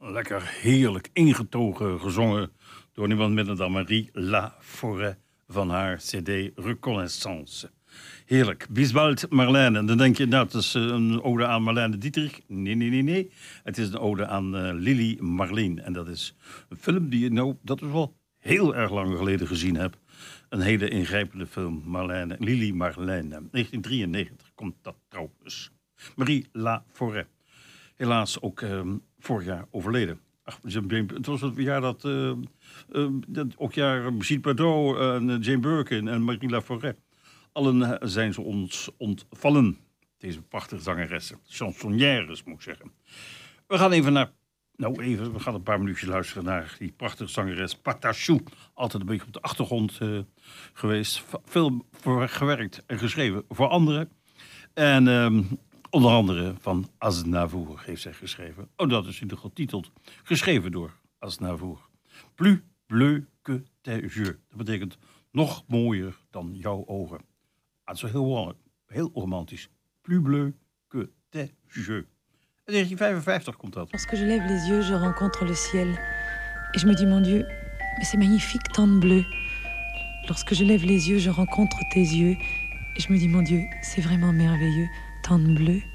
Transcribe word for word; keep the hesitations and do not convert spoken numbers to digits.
Lekker heerlijk ingetogen gezongen door niemand minder dan Marie Laforêt van haar cd Reconnaissance. Heerlijk. Bisbald Marlène. En dan denk je, nou, het is een ode aan Marlène Dietrich. Nee, nee, nee, nee. Het is een ode aan uh, Lili Marleen. En dat is een film die je, nou, dat is wel heel erg lang geleden gezien heb. Een hele ingrijpende film, Marlène, Lili Marlène. negentien drieënnegentig komt dat trouwens. Marie Laforêt. Helaas ook uh, vorig jaar overleden. Ach, het was het jaar dat, uh, uh, dat ook jaar Brigitte Bardot en uh, Jane Birkin en Marie Laforêt. Allen zijn ze ons ontvallen. Deze prachtige zangeressen. Chansonnières, moet ik zeggen. We gaan even naar... Nou even, we gaan een paar minuutjes luisteren naar die prachtige zangeres Patachou. Altijd een beetje op de achtergrond uh, geweest. Veel voor gewerkt en geschreven voor anderen. En um, onder andere van Aznavour heeft zij geschreven. Oh, dat is in de getiteld. Geschreven door Aznavour. Plus bleu que tes yeux. Dat betekent nog mooier dan jouw ogen. Dat is heel, heel romantisch. Plus bleu que tes yeux. In negentien vijfenvijftig komt dat. Lorsque je lève les yeux, je rencontre le ciel. Et je me dis, mon Dieu, mais c'est magnifique, tant de bleu. Lorsque je lève les yeux, je rencontre tes yeux. Et je me dis, mon Dieu, c'est vraiment merveilleux, tant de bleu.